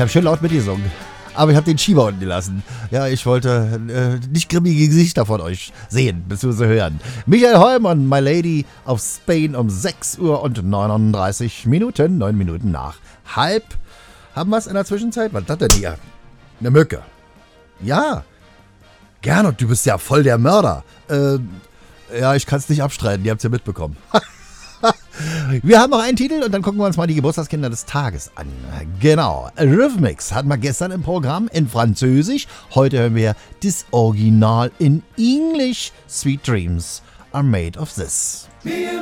habe schön laut mitgesungen. Aber ich habe den Schieber unten gelassen. Ja, ich wollte nicht grimmige Gesichter von euch sehen, bzw. hören. Michael Holm und My Lady auf Spain um 6 Uhr und 39 Minuten. 9 Minuten nach halb. Haben wir es in der Zwischenzeit? Was ist das denn hier? Eine Mücke. Ja. Gernot, du bist ja voll der Mörder. Ja, ich kann es nicht abstreiten. Ihr habt es ja mitbekommen. Wir haben noch einen Titel und dann gucken wir uns mal die Geburtstagskinder des Tages an. Genau. Rhythmix hatten wir gestern im Programm in Französisch. Heute hören wir das Original in English. Sweet Dreams are made of this.